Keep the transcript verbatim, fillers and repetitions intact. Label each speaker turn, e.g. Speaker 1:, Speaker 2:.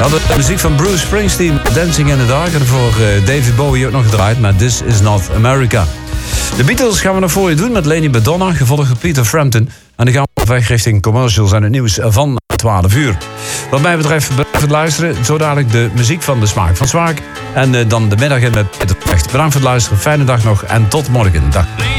Speaker 1: Nou, de muziek van Bruce Springsteen, Dancing in the Dark. En voor uh, David Bowie ook nog gedraaid, maar This is Not America. De Beatles gaan we nog voor je doen met Lenny Madonna, gevolgd door Peter Frampton. En dan gaan we op weg richting commercials en het nieuws van twaalf uur. Wat mij betreft, blijf het luisteren. Zo dadelijk de muziek van De Smaak van Zwaak. En uh, dan de middag in met Peter Vecht. Bedankt voor het luisteren, fijne dag nog en tot morgen. Dag.